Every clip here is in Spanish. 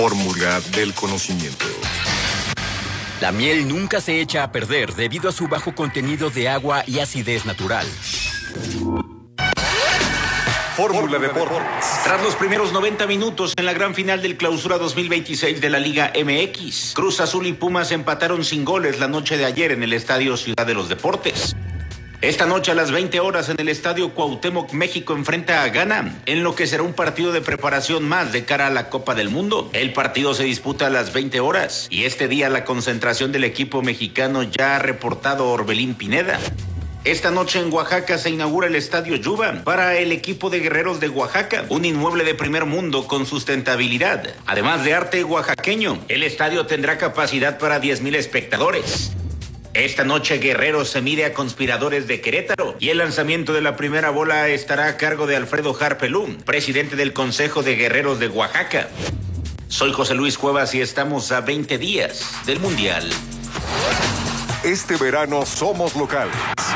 Fórmula del conocimiento. La miel nunca se echa a perder debido a su bajo contenido de agua y acidez natural. Fórmula Deportes. Tras los primeros 90 minutos en la gran final del Clausura 2026 de la Liga MX, Cruz Azul y Pumas empataron sin goles la noche de ayer en el Estadio Ciudad de los Deportes. Esta noche a las 20 horas en el Estadio Cuauhtémoc, México enfrenta a Ghana, en lo que será un partido de preparación más de cara a la Copa del Mundo. El partido se disputa a las 20 horas y este día la concentración del equipo mexicano ya ha reportado Orbelín Pineda. Esta noche en Oaxaca se inaugura el Estadio Yuba para el equipo de Guerreros de Oaxaca, un inmueble de primer mundo con sustentabilidad. Además de arte oaxaqueño, el estadio tendrá capacidad para 10,000 espectadores. Esta noche Guerreros se mide a Conspiradores de Querétaro y el lanzamiento de la primera bola estará a cargo de Alfredo Harpelú, presidente del Consejo de Guerreros de Oaxaca. Soy José Luis Cuevas y estamos a 20 días del Mundial. Este verano somos locales.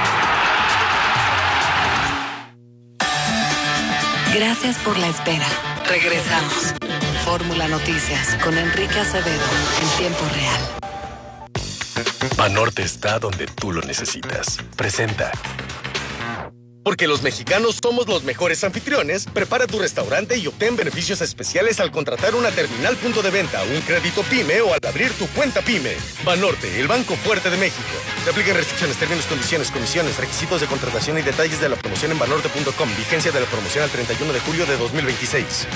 Gracias por la espera. Regresamos. Fórmula Noticias con Enrique Acevedo en tiempo real. Banorte está donde tú lo necesitas. Presenta. Porque los mexicanos somos los mejores anfitriones, prepara tu restaurante y obtén beneficios especiales al contratar una terminal punto de venta, un crédito PYME o al abrir tu cuenta PYME. Banorte, el banco fuerte de México. Se aplican restricciones, términos, condiciones, comisiones, requisitos de contratación y detalles de la promoción en banorte.com. Vigencia de la promoción al 31 de julio de 2026.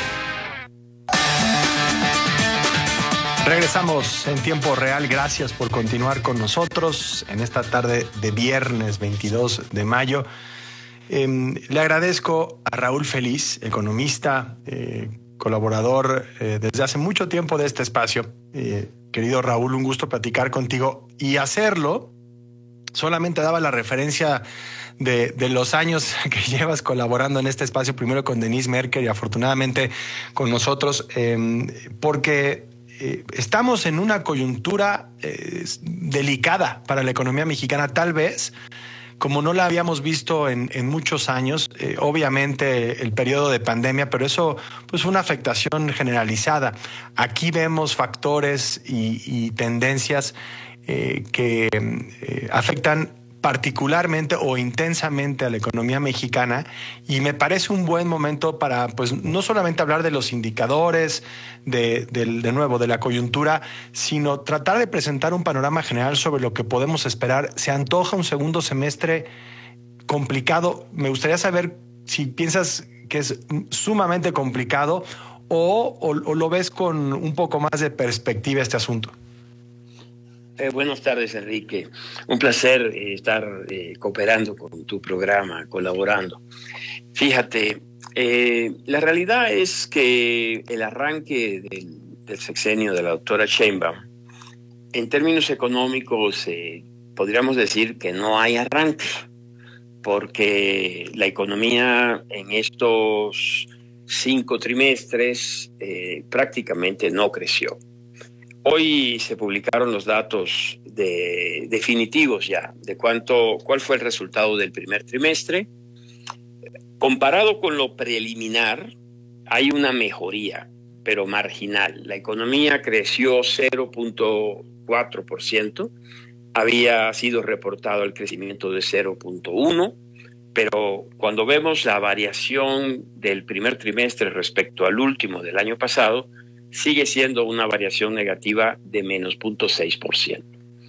Regresamos en tiempo real. Gracias por continuar con nosotros en esta tarde de viernes 22 de mayo. Le agradezco a Raúl Feliz, economista, colaborador desde hace mucho tiempo de este espacio. Querido Raúl, un gusto platicar contigo y hacerlo. Solamente daba la referencia de los años que llevas colaborando en este espacio, primero con Denise Merker y afortunadamente con nosotros, porque estamos en una coyuntura delicada para la economía mexicana, tal vez como no la habíamos visto en muchos años. Obviamente el periodo de pandemia, pero eso pues fue una afectación generalizada. Aquí vemos factores y tendencias que afectan particularmente o intensamente a la economía mexicana, y me parece un buen momento para, pues, no solamente hablar de los indicadores, de nuevo, de la coyuntura, sino tratar de presentar un panorama general sobre lo que podemos esperar. Se antoja un segundo semestre complicado. Me gustaría saber si piensas que es sumamente complicado o lo ves con un poco más de perspectiva este asunto. Buenas tardes, Enrique. Un placer estar cooperando con tu programa, colaborando. Fíjate, la realidad es que el arranque del sexenio de la doctora Sheinbaum, en términos económicos, podríamos decir que no hay arranque, porque la economía en estos 5 trimestres prácticamente no creció. Hoy se publicaron los datos definitivos ya de cuál fue el resultado del primer trimestre. Comparado con lo preliminar, hay una mejoría, pero marginal. La economía creció 0.4%, había sido reportado el crecimiento de 0.1%, pero cuando vemos la variación del primer trimestre respecto al último del año pasado, sigue siendo una variación negativa de menos 0.6%.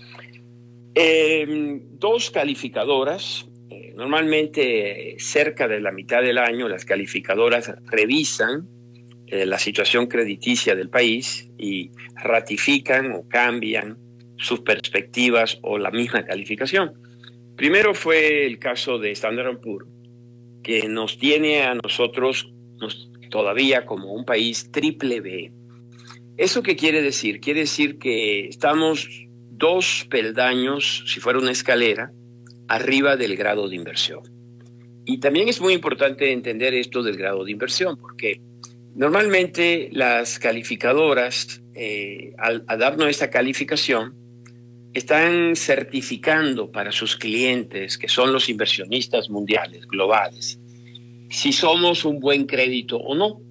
Dos calificadoras, normalmente cerca de la mitad del año, las calificadoras revisan la situación crediticia del país y ratifican o cambian sus perspectivas o la misma calificación. Primero fue el caso de Standard & Poor's, que nos tiene a nosotros todavía como un país triple B. ¿Eso qué quiere decir? Quiere decir que estamos 2 peldaños, si fuera una escalera, arriba del grado de inversión. Y también es muy importante entender esto del grado de inversión, porque normalmente las calificadoras, al darnos esta calificación, están certificando para sus clientes, que son los inversionistas mundiales, globales, si somos un buen crédito o no.